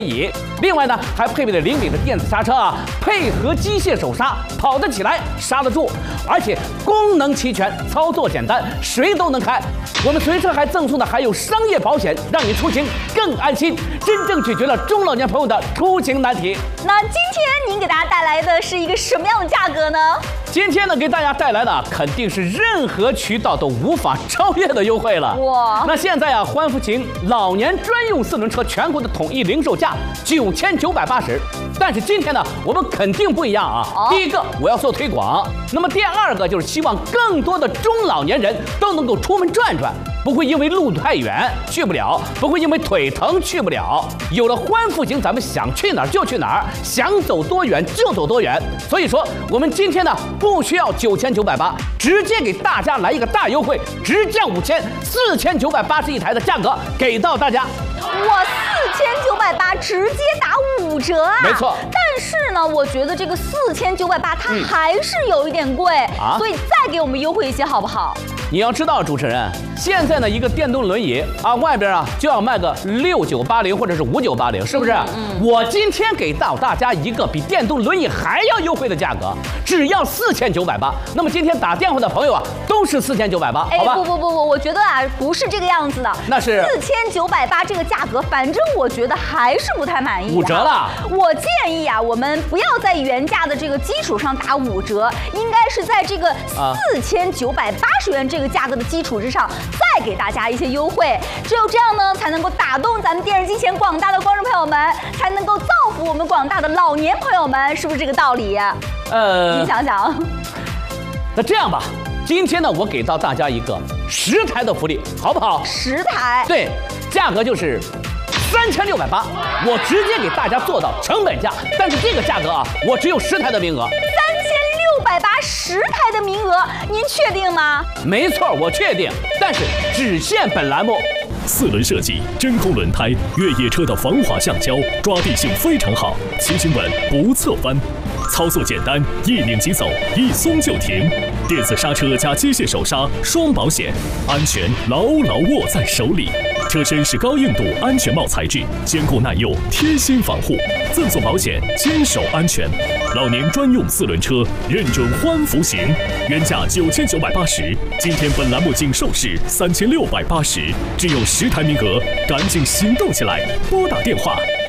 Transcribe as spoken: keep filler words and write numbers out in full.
椅，另外呢，还配备了灵敏的电子刹车啊，配合机械手刹，跑得起来，刹得住，而且功能齐全，操作简单，谁都能开。我们随车还赠送的还有商业保险，让你出行更安心，真正解决了中老年朋友的出行难题。 那今天您给大家带来的是一个什么样的价格呢？ 今天呢，给大家带来的肯定是任何渠道都无法超越的优惠了。哇！那现在啊，欢福行老年专用四轮车全国的统一零售价九千九百八十，但是今天呢，我们肯定不一样啊。哦、第一个，我要做推广；那么第二个就是希望更多的中老年人都能够出门转转。不会因为路太远去不了，不会因为腿疼去不了。有了欢福行，咱们想去哪儿就去哪儿，想走多远就走多远。所以说，我们今天呢不需要九千九百八，直接给大家来一个大优惠，直降五千，四千九百八十一台的价格给到大家。 哇，四千九百八直接打五折啊！ 没错。 但是呢，我觉得这个四千九百八它还是有一点贵、嗯、啊，所以再给我们优惠一些好不好？ 你要知道，主持人，现在呢一个电动轮椅啊，外边啊就要卖个六九八零或者是五九八零，是不是？嗯嗯、我今天给到大家一个比电动轮椅还要优惠的价格，只要四千九百八。那么今天打电话的朋友啊，都是四千九百八，好吧？ 不不不不，我觉得啊不是这个样子的。 那是四千九百八这个价格，反正我觉得还是不太满意、啊。 五折了。 我建议啊，我们不要在原价的这个基础上打五折，应该是在这个四千九百八十元这个。这个价格的基础之上，再给大家一些优惠，只有这样呢，才能够打动咱们电视机前广大的观众朋友们，才能够造福我们广大的老年朋友们，是不是这个道理？呃，你想想。 那这样吧，今天呢，我给到大家一个十台的福利，好不好？ 十台。 对，价格就是三千六百八，我直接给大家做到成本价，但是这个价格啊，我只有十台的名额。 六百八十台的名额，您确定吗？ 没错，我确定，但是只限本栏目。 四轮设计，真空轮胎，越野车的防滑橡胶，抓地性非常好，骑行稳不侧翻，操作简单，一拧即走，一松就停。电子刹车加机械手刹，双保险，安全牢牢握在手里。车身是高硬度安全帽材质，坚固耐用，贴心防护，赠送保险，坚守安全。老年专用四轮车，认准欢福行，原价九千九百八十，今天本栏目仅售市三千六百八十，只有十台名额，赶紧行动起来，拨打电话